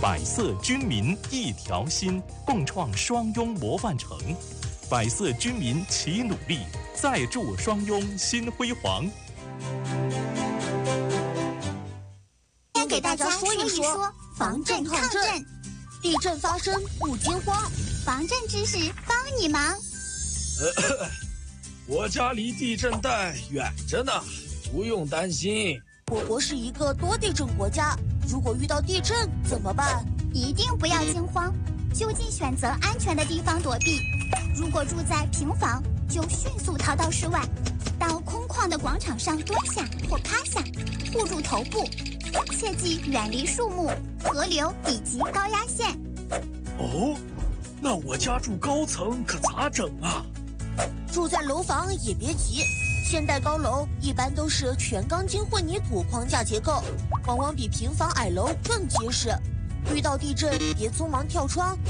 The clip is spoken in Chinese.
百色军民一条心，共创双拥模范城。百色军民齐努力，再铸双拥新辉煌。 先给大家说一说防震抗震。地震发生不惊慌， 防震知识帮你忙。 我家离地震带远着呢，不用担心。 我国是一个多地震国家，如果遇到地震怎么办？ 一定不要惊慌，就近选择安全的地方躲避。如果住在平房，就迅速逃到室外，到空旷的广场上蹲下或趴下，护住头部，切记远离树木、河流以及高压线。 哦，那我家住高层可咋整啊？ 住在楼房也别急，现代高楼一般都是全钢筋混凝土框架结构，往往比平房矮楼更结实。遇到地震别匆忙跳窗，